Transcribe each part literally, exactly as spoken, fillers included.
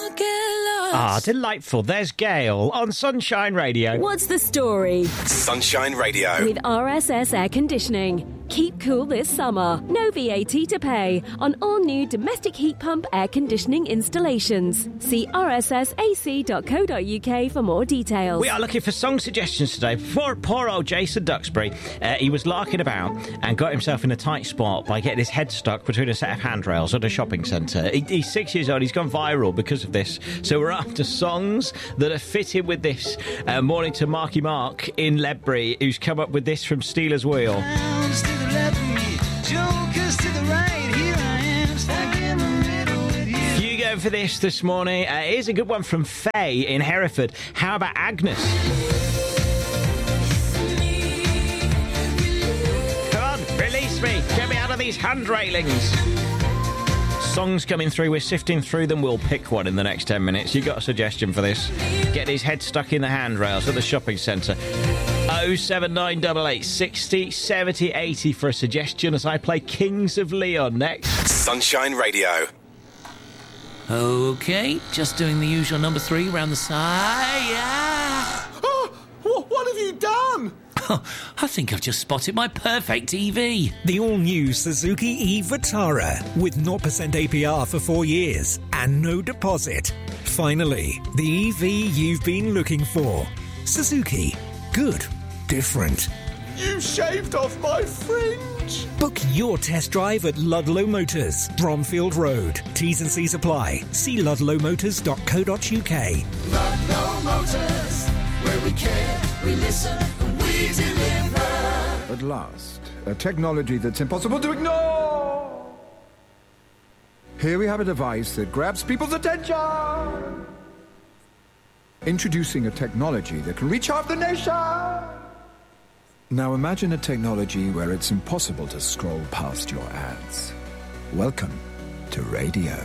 Ah, delightful. There's Gail on Sunshine Radio. What's the story? Sunshine Radio. With R S S Air Conditioning. Keep cool this summer. No V A T to pay on all new domestic heat pump air conditioning installations. See r s s a c dot co dot u k for more details. We are looking for song suggestions today. Poor, poor old Jason Duxbury. Uh, he was larking about and got himself in a tight spot by getting his head stuck between a set of handrails at a shopping centre. He, he's six years old. He's gone viral because of this. So we're after songs that are fitted with this. Uh, morning to Marky Mark in Ledbury, who's come up with this from Steelers Wheel. You go for this this morning. Uh, here's a good one from Faye in Hereford. How about Agnes? Come on, release me. Get me out of these hand railings. Songs coming through, we're sifting through them. We'll pick one in the next ten minutes. You got a suggestion for this? Get his head stuck in the handrails at the shopping centre. oh seven nine eight eight sixty seventy eighty for a suggestion as I play Kings of Leon next. Sunshine Radio. OK, just doing the usual number three round the side. Yeah. Oh, what have you done? I think I've just spotted my perfect E V. The all-new Suzuki e-Vitara with zero percent A P R for four years and no deposit. Finally, the E V you've been looking for. Suzuki. Good. Different. You shaved off my fringe. Book your test drive at Ludlow Motors, Bromfield Road. T's and C's apply. See ludlow motors dot co dot u k. Ludlow Motors, where we care, we listen, and we deliver. At last, a technology that's impossible to ignore. Here we have a device that grabs people's attention. Introducing a technology that can reach half the nation. Now imagine a technology where it's impossible to scroll past your ads. Welcome to radio.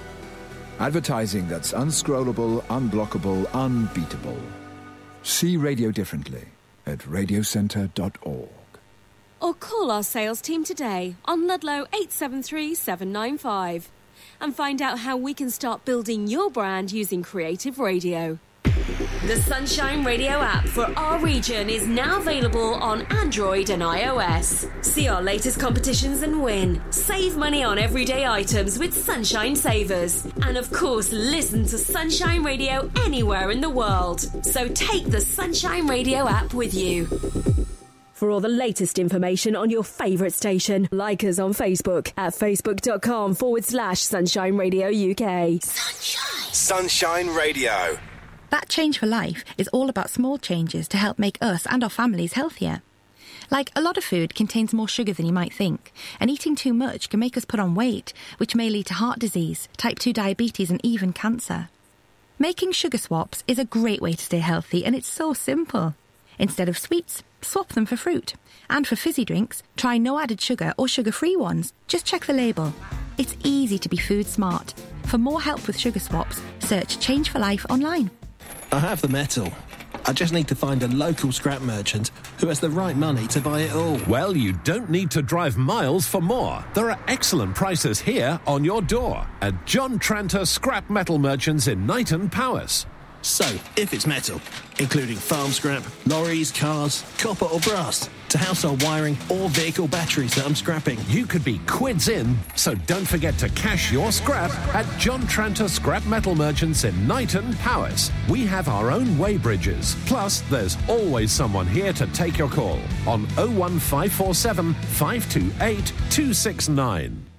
Advertising that's unscrollable, unblockable, unbeatable. See radio differently at radio centre dot org. Or call our sales team today on Ludlow eight seven three seven nine five and find out how we can start building your brand using creative radio. The Sunshine Radio app for our region is now available on Android and iOS. See our latest competitions and win. Save money on everyday items with Sunshine Savers. And of course, listen to Sunshine Radio anywhere in the world. So take the Sunshine Radio app with you. For all the latest information on your favourite station, like us on Facebook at facebook.com forward slash Sunshine Radio UK. Sunshine. Sunshine Radio. That Change for Life is all about small changes to help make us and our families healthier. Like, a lot of food contains more sugar than you might think, and eating too much can make us put on weight, which may lead to heart disease, type two diabetes and even cancer. Making sugar swaps is a great way to stay healthy, and it's so simple. Instead of sweets, swap them for fruit. And for fizzy drinks, try no added sugar or sugar-free ones. Just check the label. It's easy to be food smart. For more help with sugar swaps, search Change for Life online. I have the metal. I just need to find a local scrap merchant who has the right money to buy it all. Well, you don't need to drive miles for more. There are excellent prices here on your door at John Tranter Scrap Metal Merchants in Knighton Powys. So, if it's metal, including farm scrap, lorries, cars, copper or brass, to household wiring or vehicle batteries that I'm scrapping, you could be quids in, so don't forget to cash your scrap at John Tranter Scrap Metal Merchants in Knighton Powys. We have our own weighbridges, plus there's always someone here to take your call on oh one five four seven, five two eight, two six nine.